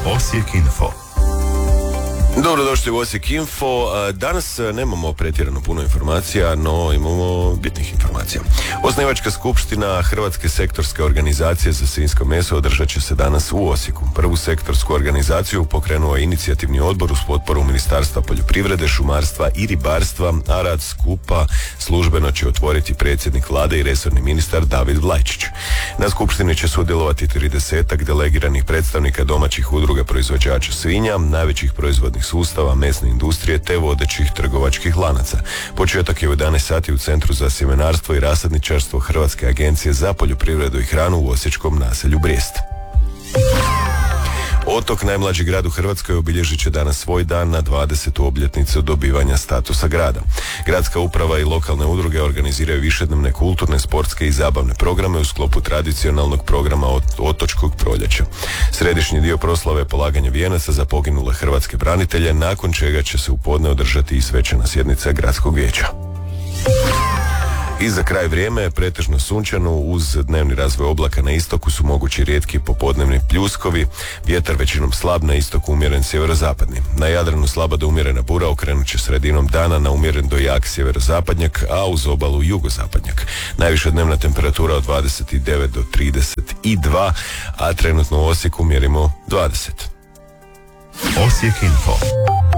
Osijek Info. Dobrodošli u Osijek Info. Danas nemamo pretjerano puno informacija, no imamo bitnih informacija. Osnivačka skupština Hrvatske sektorske organizacije za svinjsko meso održat će se danas u Osijeku. Prvu sektorsku organizaciju pokrenuo je inicijativni odbor uz potporu Ministarstva poljoprivrede, šumarstva i ribarstva, a rad skupa službeno će otvoriti predsjednik vlade i resorni ministar David Vlajčić. Na skupštini će sudjelovati 30-ak delegiranih predstavnika domaćih udruga proizvođača svinja, najvećih proizvodnih sustava, mesne industrije te vodećih trgovačkih lanaca. Početak je u 11 sati u Centru za sjemenarstvo i rasadničarstvo Hrvatske agencije za poljoprivredu i hranu u osječkom naselju Brijest. Otok, najmlađi grad u Hrvatskoj, obilježit će danas svoj dan na 20. obljetnicu dobivanja statusa grada. Gradska uprava i lokalne udruge organiziraju višednevne kulturne, sportske i zabavne programe u sklopu tradicionalnog programa Otočkog proljeća. Središnji dio proslave je polaganje vijenaca za poginule hrvatske branitelje, nakon čega će se u podne održati i svečana sjednica gradskog vijeća. I za kraj vrijeme je pretežno sunčano, uz dnevni razvoj oblaka na istoku su mogući rijetki popodnevni pljuskovi, vjetar većinom slab, na istoku umjeren sjeverozapadni. Na Jadranu slaba do umjerena bura okrenut će sredinom dana na umjeren do jak sjeverozapadnjak, a uz obalu jugozapadnjak. Najviša dnevna temperatura od 29 do 32, a trenutno u Osijeku mjerimo 20. Osijek Info.